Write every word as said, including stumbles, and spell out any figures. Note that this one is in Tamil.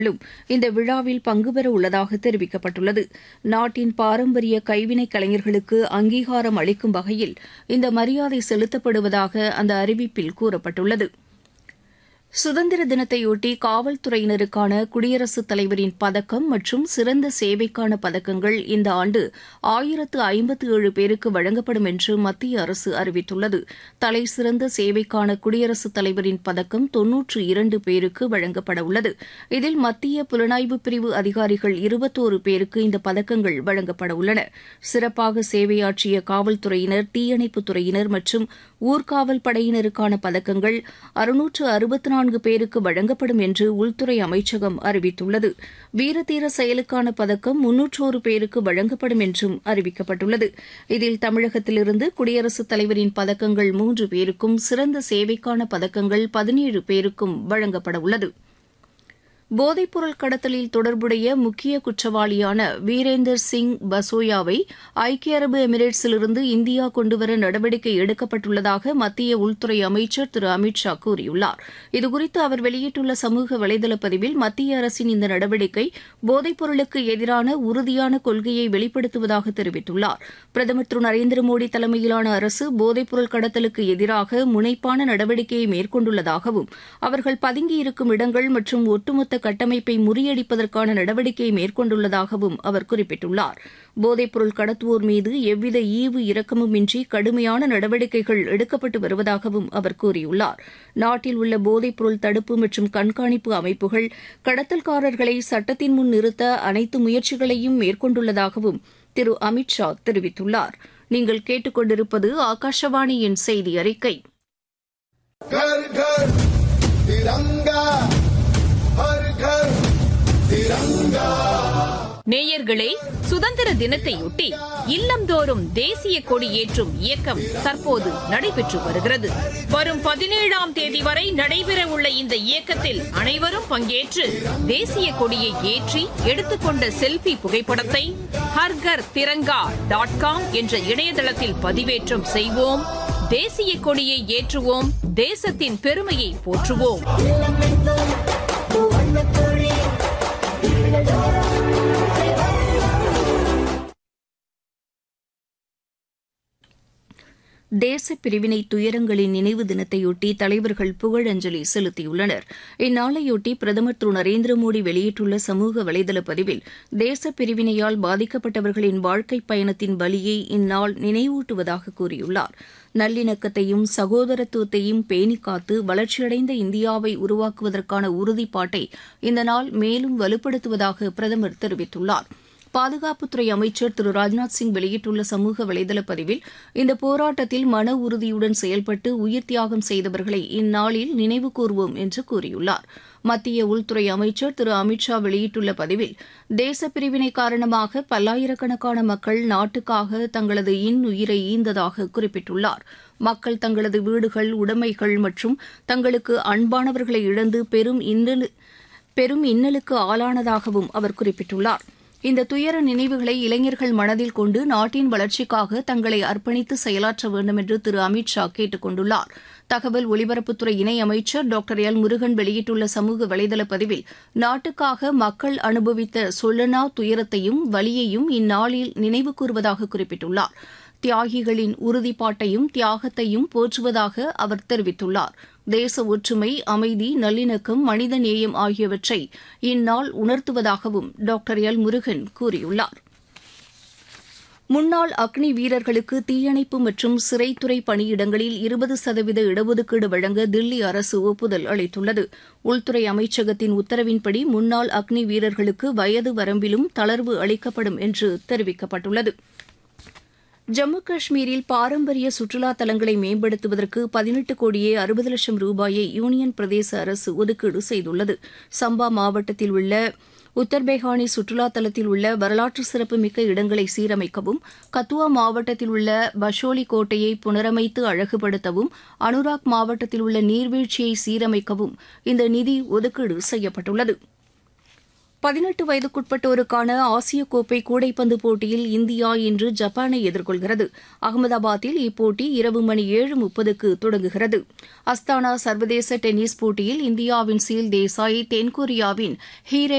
இந்த விழாவில் பங்குபெற உள்ளதாக தெரிவிக்கப்பட்டுள்ளது. நாட்டின் பாரம்பரிய கைவினைக் கலைஞர்களுக்கு அங்கீகாரம் அளிக்கும் வகையில் இந்த மரியாதை செலுத்தப்படுவதாக அந்த அறிவிப்பில் கூறப்பட்டுள்ளது. சுதந்திர தினத்தையொட்டி காவல்துறையினருக்கான குடியரசுத் தலைவரின் பதக்கம் மற்றும் சிறந்த சேவைக்கான பதக்கங்கள் இந்த ஆண்டு ஆயிரத்து ஐம்பத்து ஏழு பேருக்கு வழங்கப்படும் என்று மத்திய அரசு அறிவித்துள்ளது. தலைசிறந்த சேவைக்கான குடியரசுத் தலைவரின் பதக்கம் தொன்னூற்று இரண்டு பேருக்கு வழங்கப்பட உள்ளது. இதில் மத்திய புலனாய்வு பிரிவு அதிகாரிகள் இருபத்தோரு பேருக்கு இந்த பதக்கங்கள் வழங்கப்பட உள்ளன. சிறப்பாக சேவையாற்றிய காவல்துறையினர், தீயணைப்புத் துறையினர் மற்றும் ஊர்காவல் படையினருக்கான பதக்கங்கள் அறுநூற்று அறுபத்து நான்கு பேருக்கு வழங்கப்படும் என்று உள்துறை அமைச்சகம் அறிவித்துள்ளது. வீரதீர செயலுக்கான பதக்கம் முன்னூற்றோரு பேருக்கு வழங்கப்படும் என்றும் அறிவிக்கப்பட்டுள்ளது. இதில் தமிழகத்திலிருந்து குடியரசுத் தலைவரின் பதக்கங்கள் மூன்று பேருக்கும், சிறந்த சேவைக்கான பதக்கங்கள் பதினேழு பேருக்கும் வழங்கப்பட உள்ளது. போதைப்பொருள் கடத்தலில் தொடர்புடைய முக்கிய குற்றவாளியான வீரேந்தர் சிங் பசோயாவை ஐக்கிய அரபு எமிரேட்ஸிலிருந்து இந்தியா கொண்டுவர நடவடிக்கை எடுக்கப்பட்டுள்ளதாக மத்திய உள்துறை அமைச்சர் திரு அமித் ஷா கூறியுள்ளார். இதுகுறித்து அவர் வெளியிட்டுள்ள சமூக வலைதள பதிவில், மத்திய அரசின் இந்த நடவடிக்கை போதைப்பொருளுக்கு எதிரான உறுதியான கொள்கையை வெளிப்படுத்துவதாக தெரிவித்துள்ளார். பிரதமர் திரு நரேந்திர மோடி தலைமையிலான அரசு போதைப்பொருள் கடத்தலுக்கு எதிராக முனைப்பான நடவடிக்கையை மேற்கொண்டுள்ளதாகவும், அவர்கள் பதுங்கியிருக்கும் இடங்கள் மற்றும் ஒட்டுமொத்த கட்டமைப்பை முறியடிப்பதற்கான நடவடிக்கையை மேற்கொண்டுள்ளதாகவும் அவர் குறிப்பிட்டுள்ளார். போதைப்பொருள் கடத்துவோர் மீது எவ்வித ஈவு இரக்கமுமின்றி கடுமையான நடவடிக்கைகள் எடுக்கப்பட்டு வருவதாகவும் அவர் கூறியுள்ளார். நாட்டில் உள்ள போதைப்பொருள் தடுப்பு மற்றும் கண்காணிப்பு அமைப்புகள் கடத்தல்காரர்களை சட்டத்தின் முன் நிறுத்த அனைத்து முயற்சிகளையும் மேற்கொண்டுள்ளதாகவும் திரு அமித் ஷா தெரிவித்துள்ளார். நீங்கள் கேட்டுக் கொண்டிருப்பது ஆகாஷவாணியின் செய்தி அறிக்கை. நேயர்களே, சுதந்திர தினத்தையொட்டி இல்லந்தோறும் தேசிய கொடி ஏற்றும் இயக்கம் தற்போது நடைபெற்று வருகிறது. வரும் பதினேழாம் தேதி வரை நடைபெறவுள்ள இந்த இயக்கத்தில் அனைவரும் பங்கேற்று தேசிய கொடியை ஏற்றி எடுத்துக்கொண்ட செல்ஃபி புகைப்படத்தை ஹர்கர் திரங்கா டாட் காம் என்ற இணையதளத்தில் பதிவேற்றம் செய்வோம். தேசிய கொடியை ஏற்றுவோம். தேசத்தின் பெருமையை போற்றுவோம். தேச பிரிவினை துயரங்களின் நினைவு தினத்தையொட்டி தலைவர்கள் புகழஞ்சலி செலுத்தியுள்ளனர். இந்நாளையொட்டி பிரதமர் திரு நரேந்திர மோடி வெளியிட்டுள்ள சமூக வலைதள பதிவில், தேச பிரிவினையால் பாதிக்கப்பட்டவர்களின் வாழ்க்கைப் பயணத்தின் வலியை இந்நாள் நினைவூட்டுவதாக கூறியுள்ளார். நல்லிணக்கத்தையும் சகோதரத்துவத்தையும் பேணிக்காத்து வளர்ச்சியடைந்த இந்தியாவை உருவாக்குவதற்கான உறுதிப்பாட்டை இந்த நாள் மேலும் வலுப்படுத்துவதாக பிரதமர் தெரிவித்துள்ளார். பாதுகாப்புத்துறை அமைச்சர் திரு ராஜ்நாத் சிங் வெளியிட்டுள்ள சமூக வலைதள பதிவில், இந்த போராட்டத்தில் மன உறுதியுடன் செயல்பட்டு உயிர் தியாகம் செய்தவர்களை இந்நாளில் நினைவு கூர்வோம் என்று கூறியுள்ளார். மத்திய உள்துறை அமைச்சர் திரு அமித் ஷா வெளியிட்டுள்ள பதிவில், தேச பிரிவினை காரணமாக பல்லாயிரக்கணக்கான மக்கள் நாட்டுக்காக தங்களது இன்னுயிரை ஈந்ததாக குறிப்பிட்டுள்ளார். மக்கள் தங்களது வீடுகள், உடைமைகள் மற்றும் தங்களுக்கு அன்பானவர்களை இழந்து பெரும் இன்னலு பெரும் இன்னலுக்கு ஆளானதாகவும் அவர் குறிப்பிட்டுள்ளார். இந்த துயர நினைவுகளை இளைஞர்கள் மனதில் கொண்டு நாட்டின் வளர்ச்சிக்காக தங்களை அர்ப்பணித்து செயலாற்ற வேண்டும் என்று திரு அமித் ஷா கேட்டுக் கொண்டுள்ளார். தகவல் ஒலிபரப்புத்துறை இணை அமைச்சர் டாக்டர் எல் முருகன் வெளியிட்டுள்ள சமூக வலைதள பதிவில், நாட்டுக்காக மக்கள் அனுபவித்த சொல்லனா துயரத்தையும் வலியையும் இந்நாளில் நினைவு கூறுவதாக குறிப்பிட்டுள்ளார். தியாகிகளின் உறுதிப்பாட்டையும் தியாகத்தையும் போற்றுவதாக அவர் தெரிவித்துள்ளார். தேச ஒற்றுமை, அமைதி, நல்லிணக்கம், மனித நேயம் ஆகியவற்றை இந்நாள் உணர்த்துவதாகவும் டாக்டர் எல் முருகன் கூறியுள்ளார். முன்னாள் அக்னி வீரர்களுக்கு தீயணைப்பு மற்றும் சிறைத்துறை பணியிடங்களில் இருபது சதவீத இடஒதுக்கீடு வழங்க தில்லி அரசு ஒப்புதல் அளித்துள்ளது. உள்துறை அமைச்சகத்தின் உத்தரவின்படி முன்னாள் அக்னி வீரர்களுக்கு வயது வரம்பிலும் தளர்வு அளிக்கப்படும் என்று தெரிவிக்கப்பட்டுள்ளது. ஜம்மு காஷ்மீரில் பாரம்பரிய சுற்றுலா தலங்களை மேம்படுத்துவதற்கு பதினெட்டு கோடியே அறுபது லட்சம் ரூபாயை யூனியன் பிரதேச அரசு ஒதுக்கீடு செய்துள்ளது. சம்பா மாவட்டத்தில் உள்ள உத்தர்பேகானி சுற்றுலா தலத்தில் உள்ள வரலாற்று சிறப்புமிக்க இடங்களை சீரமைக்கவும், கத்துவா மாவட்டத்தில் உள்ள பஷோலி கோட்டையை புனரமைத்து அழகுபடுத்தவும், அனுராக் மாவட்டத்தில் உள்ள நீர்வீழ்ச்சியை சீரமைக்கவும் இந்த நிதி ஒதுக்கீடு செய்யப்பட்டுள்ளது. பதினெட்டு வயதுக்குட்பட்டோருக்கான ஆசிய கோப்பை கூடைப்பந்து போட்டியில் இந்தியா இன்று ஜப்பானை எதிர்கொள்கிறது. அகமதாபாத்தில் இப்போட்டி இரவு மணி ஏழு முப்பதுக்கு தொடங்குகிறது. அஸ்தானா சர்வதேச டென்னிஸ் போட்டியில் இந்தியாவின் சீல் தேசாய் தென்கொரியாவின் ஹீரே